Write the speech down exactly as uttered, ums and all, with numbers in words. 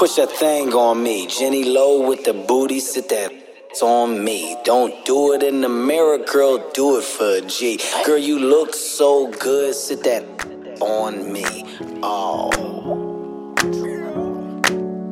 push that thing on me. Jenny Low with the booty, sit that on me. Don't do it in the mirror, girl, do it for a G. Girl, you look so good, sit that on me. Oh.